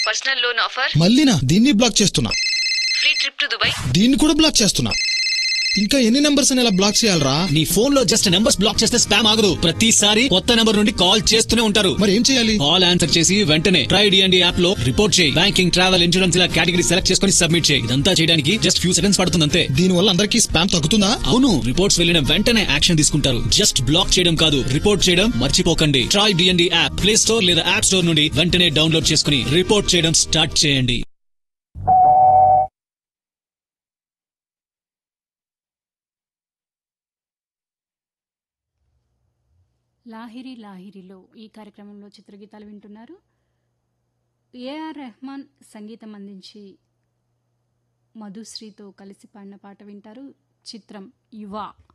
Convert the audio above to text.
Personal loan offer. మళ్ళీనా? దీన్ని black చేస్తున్నా. Free trip to Dubai. దీన్ని కూడా బ్లాక్ చేస్తున్నా. ఇంకా ఎన్ని నెంబర్స్ అని ఇలా బ్లాక్ చేయాలరా? నీ ఫోన్ లో జస్ట్ నెంబర్స్ బ్లాక్ చేస్తే స్పామ్ ఆగదు. ప్రతిసారి కొత్త నెంబర్ నుండి కాల్ చేస్తూనే ఉంటారు. మరి ఏం చేయాలి? కాల్ ఆన్సర్ చేసి వెంటనే ట్రై డిఎండి యాప్ లో రిపోర్ట్ చేయి. బ్యాంకింగ్, ట్రావెల్, ఇన్సూరెన్స్ ఇలా కేటగిరీ సెలెక్ట్ చేసుకుని సబ్మిట్ చేయి. ఇదంతా చేయడానికి జస్ట్ ఫ్యూ సెకండ్స్ పడుతుంది అంతే. దీని వల్ల అందరికీ స్పామ్ తగ్గుతుందా? అవును, రిపోర్ట్స్ వెళ్ళిన వెంటనే యాక్షన్ తీసుకుంటారు. జస్ట్ బ్లాక్ చేయడం కాదు, రిపోర్ట్ చేయడం మర్చిపోకండి. Try DND app play store లేదా యాప్ స్టోర్ నుండి వెంటనే డౌన్లోడ్ చేసుకుని రిపోర్ట్ చేయడం స్టార్ట్ చేయండి. లాహిరి లాహిరిలో ఈ కార్యక్రమంలో చిత్రగీతాలు వింటున్నారు. ఏఆర్ రెహమాన్ సంగీతం అందించి మధుశ్రీతో కలిసి పాడిన పాట వింటారు. చిత్రం యువ.